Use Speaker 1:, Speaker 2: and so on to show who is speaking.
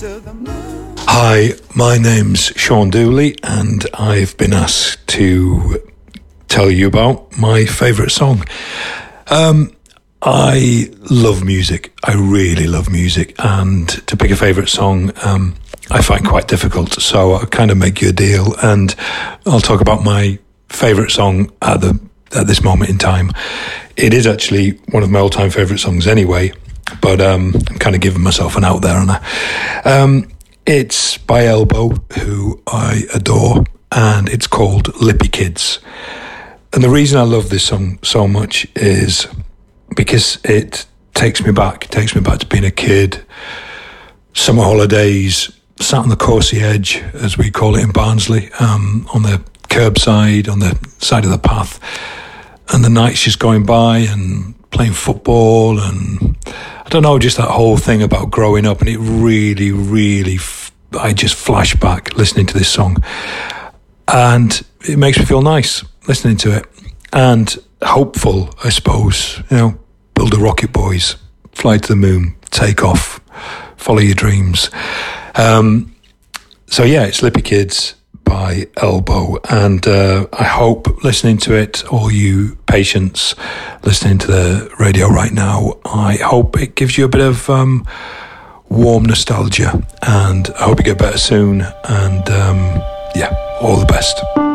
Speaker 1: Hi, my name's Sean Dooley, and I've been asked to tell you about my favourite song. I love music. I really love music, and to pick a favourite song, I find quite difficult. So I'll kind of make you a deal, and I'll talk about my favourite song at this moment in time. It is actually one of my all-time favourite songs anyway, but I'm kind of giving myself an out there, aren't I? It's by Elbow, who I adore, and it's called Lippy Kids. And the reason I love this song so much is because it takes me back to being a kid, summer holidays, sat on the Courcy Edge, as we call it in Barnsley, on the curbside, on the side of the path, and the nights just going by and playing football, and I don't know, just that whole thing about growing up, and it really, really, I just flash back listening to this song, and it makes me feel nice listening to it, and hopeful, I suppose, build a rocket, boys, fly to the moon, take off, follow your dreams. So yeah, it's Lippy Kids by Elbow, and I hope listening to it, all you patients listening to the radio right now, I hope it gives you a bit of warm nostalgia, and I hope you get better soon, and all the best.